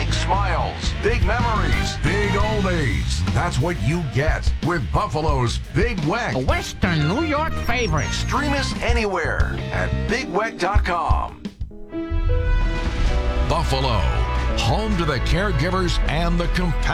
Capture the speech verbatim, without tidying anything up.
Big smiles, big memories, big oldies. That's what you get with Buffalo's Big Weck. A Western New York favorite. Stream us anywhere at big weck dot com. Buffalo, home to the caregivers and the compassion.